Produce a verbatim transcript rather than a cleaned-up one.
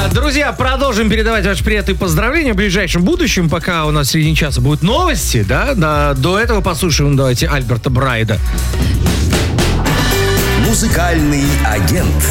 Друзья, продолжим передавать ваши приятные поздравления в ближайшем будущем, пока у нас в середине часа будут новости, да? да до этого послушаем, давайте, Альберта Брайда. Музыкальный агент.